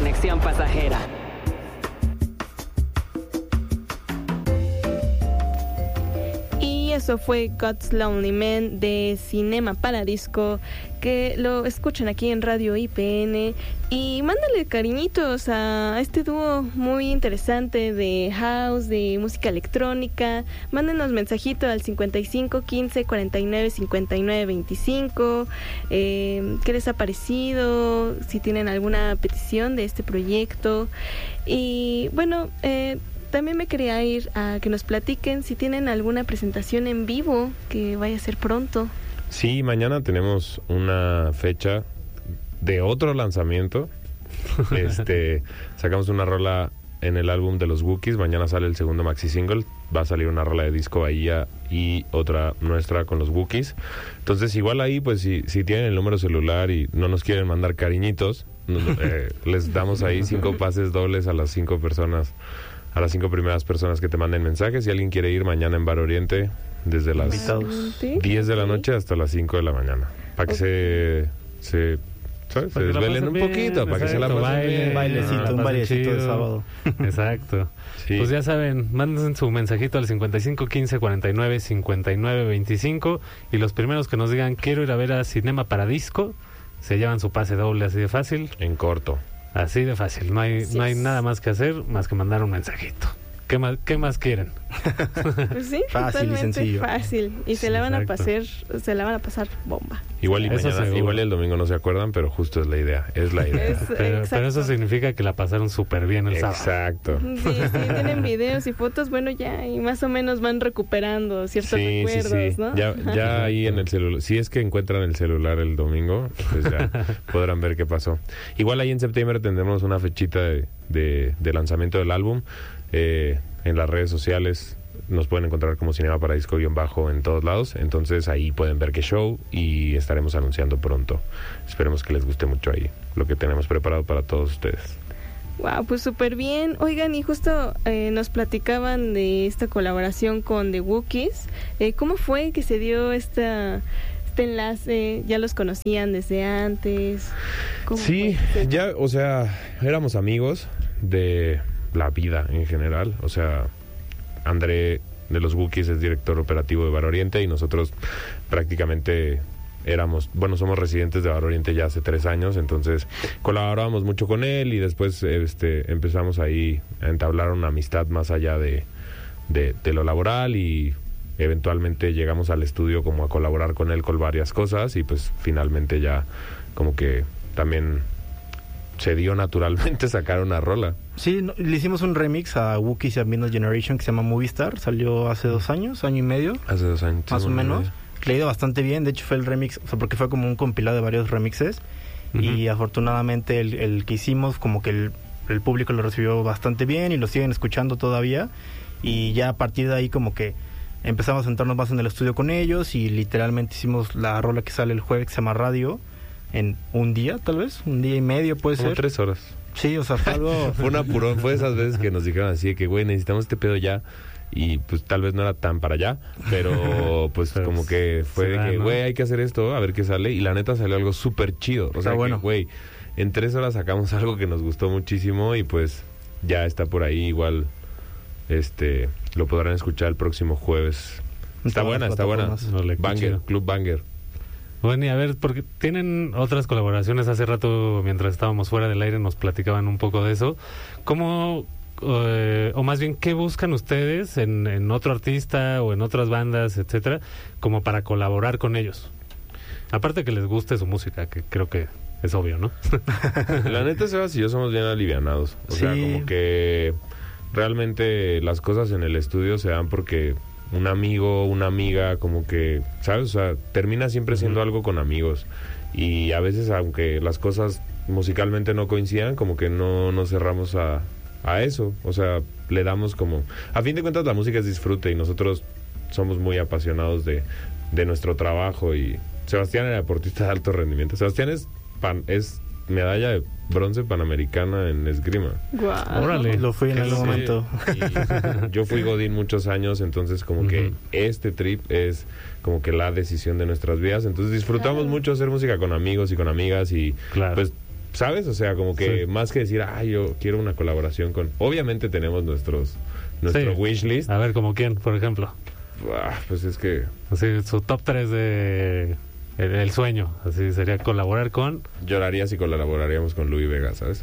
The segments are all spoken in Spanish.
conexión pasajera. Y eso fue God's Lonely Man de Cinema Paradisco, que lo escuchan aquí en Radio IPN. Y mándale cariñitos a este dúo muy interesante de house, de música electrónica. Mándenos mensajito al 55 15 49 59 25. ¿Qué les ha parecido? Si tienen alguna petición de este proyecto. Y bueno, también me quería ir a que nos platiquen si tienen alguna presentación en vivo que vaya a ser pronto. Sí, mañana tenemos una fecha de otro lanzamiento. Sacamos una rola en el álbum de los Wookiees. Mañana sale el segundo maxi single. Va a salir una rola de Disco Bahía y otra nuestra con los Wookiees. Entonces, igual ahí, pues si tienen el número celular y no nos quieren mandar cariñitos, les damos ahí 5 pases dobles a las 5 personas. A las 5 primeras personas que te manden mensajes. Si alguien quiere ir mañana en Bar Oriente, desde las 10 de la noche hasta las 5 de la mañana. Para que se desvelen un poquito, para que se la pasen bien. Un bailecito de sábado. Exacto. Sí. Pues ya saben, manden su mensajito al 55 15 49 59 25 y los primeros que nos digan quiero ir a ver a Cinema Paradisco se llevan su pase doble, así de fácil. En corto. Así de fácil, no hay nada más que hacer más que mandar un mensajito. ¿Qué más quieren? Pues sí, fácil y sencillo. Fácil. Y se la van a pasar bomba. Igual y el domingo no se acuerdan, pero justo es la idea. Pero eso significa que la pasaron súper bien el sábado. Exacto. Sí, tienen videos y fotos, bueno, ya, y más o menos van recuperando ciertos recuerdos, ¿no? Ya ahí en el celular, si es que encuentran el celular el domingo, pues ya podrán ver qué pasó. Igual ahí en septiembre tendremos una fechita de lanzamiento del álbum. En las redes sociales nos pueden encontrar como Cinema Paradisco _ en todos lados, entonces ahí pueden ver qué show y estaremos anunciando pronto. Esperemos que les guste mucho ahí lo que tenemos preparado para todos ustedes. Wow, pues súper bien. Oigan, y justo nos platicaban de esta colaboración con The Wookiees. ¿Cómo fue que se dio este enlace? ¿Ya los conocían desde antes? Sí, ya, o sea, éramos amigos de la vida en general. O sea, André de los Wookiees es director operativo de Bar Oriente y nosotros prácticamente somos residentes de Bar Oriente ya hace 3 años, entonces colaborábamos mucho con él y después empezamos ahí a entablar una amistad más allá de lo laboral y eventualmente llegamos al estudio como a colaborar con él con varias cosas y pues finalmente ya como que también se dio naturalmente sacar una rola. Sí, le hicimos un remix a Wookiees y a Midnight Generation que se llama Movie Star. Salió hace 2 años, año y medio. Hace 2 años. Más o menos. Le ha ido bastante bien. De hecho, fue el remix, porque fue como un compilado de varios remixes. Uh-huh. Y afortunadamente el que hicimos, como que el público lo recibió bastante bien y lo siguen escuchando todavía. Y ya a partir de ahí como que empezamos a sentarnos más en el estudio con ellos y literalmente hicimos la rola que sale el jueves que se llama Radio. En un día, tal vez, 1 día y medio puede ser. 3 horas. Sí, o sea, fue algo... Fue un apurón, fue esas veces que nos dijeron así de que, güey, necesitamos este pedo ya. Y pues tal vez no era tan para allá, pero pues como que fue de que, güey, hay que hacer esto, a ver qué sale. Y la neta salió algo súper chido. O sea, bueno, güey, en 3 horas sacamos algo que nos gustó muchísimo y pues ya está por ahí igual. Lo podrán escuchar el próximo jueves. Está buena. Banger, Club Banger. Bueno, y a ver, porque tienen otras colaboraciones. Hace rato, mientras estábamos fuera del aire, nos platicaban un poco de eso. ¿Cómo, o más bien, qué buscan ustedes en otro artista o en otras bandas, etcétera, como para colaborar con ellos? Aparte que les guste su música, que creo que es obvio, ¿no? La neta, Sebas y yo somos bien alivianados. O sea, como que realmente las cosas en el estudio se dan porque un amigo, una amiga, como que, ¿sabes? O sea, termina siempre siendo algo con amigos. Y a veces, aunque las cosas musicalmente no coincidan, como que no nos cerramos a eso. O sea, le damos como... A fin de cuentas, la música es disfrute y nosotros somos muy apasionados de nuestro trabajo. Y Sebastián era deportista de alto rendimiento. Sebastián es medalla de bronce panamericana en esgrima. Wow. Órale, lo fui en algún momento. Yo fui godín muchos años, entonces como que este trip es como que la decisión de nuestras vidas. Entonces disfrutamos mucho hacer música con amigos y con amigas y pues ¿sabes? O sea, como que más que decir, yo quiero una colaboración con... Obviamente tenemos nuestro wishlist. A ver, ¿como quién, por ejemplo? Pues es que... Así, su top 3 de... El sueño, así sería colaborar con... Lloraría si colaboraríamos con Luis Vega, ¿sabes?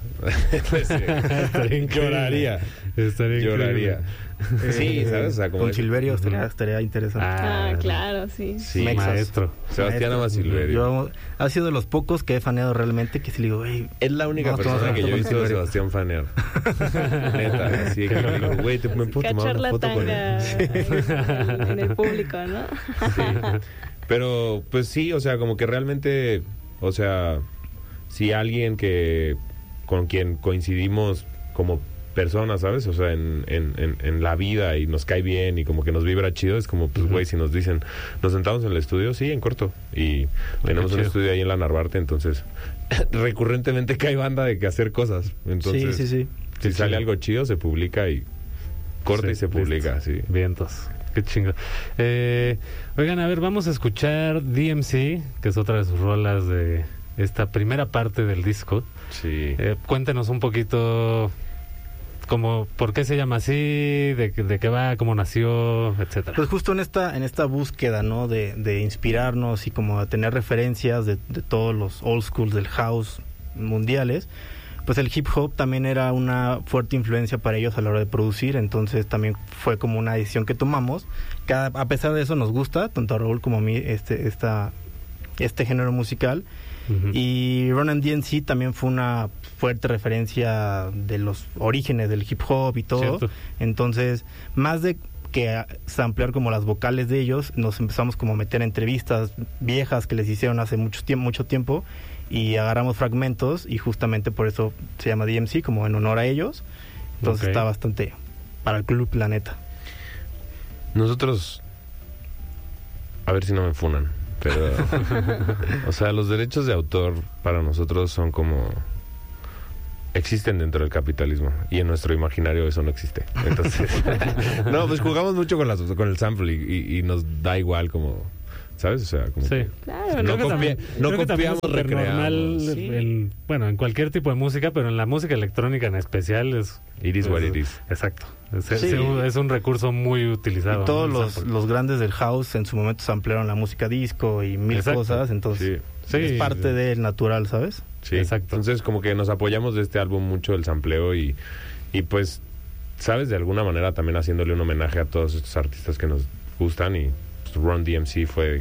Lloraría. Lloraría. Sí, ¿sabes? O sea, como con Silverio estaría interesante. Claro, sí. Sí, maestro. Sebastián ama Silverio. Ha sido de los pocos que he faneado realmente que si le digo, es la única persona que yo he visto de Sebastián fanear. Neta, así que digo, güey, ¿me puedo tomar una foto con él? En el público, ¿no? Sí. Pero, pues sí, o sea, como que realmente, o sea, si alguien con quien coincidimos como personas, ¿sabes? O sea, en la vida y nos cae bien y como que nos vibra chido, es como, pues, güey, si nos dicen, nos sentamos en el estudio, sí, en corto. Y tenemos un estudio ahí en la Narvarte, entonces, recurrentemente cae banda de que hacer cosas. Entonces, sí. Si sale algo chido, se publica y corta y se publica, sí. Vientos. Qué chingo. Oigan, a ver, vamos a escuchar DMC, que es otra de sus rolas de esta primera parte del disco. Sí. Cuéntenos un poquito como por qué se llama así, de qué va, cómo nació, etcétera. Pues justo en esta búsqueda, ¿no? De inspirarnos y como de tener referencias de todos los old schools del house mundiales. Pues el hip hop también era una fuerte influencia para ellos a la hora de producir, entonces también fue como una decisión que tomamos. A pesar de eso nos gusta, tanto a Raúl como a mí, este género musical. Uh-huh. Y Run DMC también fue una fuerte referencia de los orígenes del hip hop y todo. Cierto. Entonces, más de que samplear como las vocales de ellos, nos empezamos como a meter entrevistas viejas que les hicieron hace mucho tiempo y agarramos fragmentos y justamente por eso se llama DMC, como en honor a ellos. Entonces está bastante para el club, la neta. Nosotros, a ver si no me funan, pero o sea, los derechos de autor para nosotros son como existen dentro del capitalismo y en nuestro imaginario eso no existe. Entonces no, pues jugamos mucho con el sample y nos da igual como, ¿sabes? O sea, como sí. Claro, no copiamos, normal sí. en cualquier tipo de música, pero en la música electrónica en especial es it is what it is. Exacto. Es un recurso muy utilizado. Y todos los grandes del house en su momento samplearon la música disco y mil cosas, entonces es parte del natural, ¿sabes? Sí, exacto. Entonces como que nos apoyamos de este álbum mucho el sampleo y pues, ¿sabes? De alguna manera también haciéndole un homenaje a todos estos artistas que nos gustan y Run DMC fue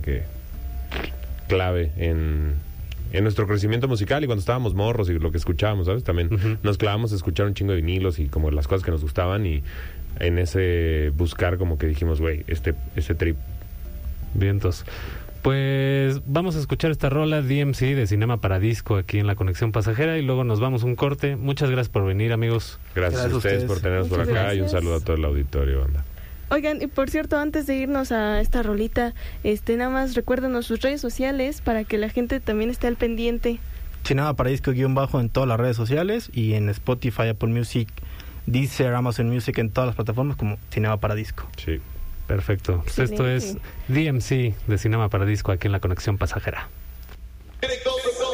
clave en nuestro crecimiento musical y cuando estábamos morros y lo que escuchábamos, ¿sabes? También nos clavamos a escuchar un chingo de vinilos y como las cosas que nos gustaban y en ese buscar como que dijimos, güey, este trip. Vientos. Pues vamos a escuchar esta rola DMC de Cinema para Disco aquí en La Conexión Pasajera y luego nos vamos un corte. Muchas gracias por venir, amigos. Gracias a ustedes por tenernos por acá. Gracias. Y un saludo a todo el auditorio, banda. Oigan, y por cierto, antes de irnos a esta rolita, nada más recuérdenos sus redes sociales para que la gente también esté al pendiente. Cinema para Disco _ en todas las redes sociales y en Spotify, Apple Music, Deezer, Amazon Music, en todas las plataformas como Cinema para Disco. Sí. Perfecto. Pues esto es DMC de Cinema para Disco aquí en La Conexión Pasajera.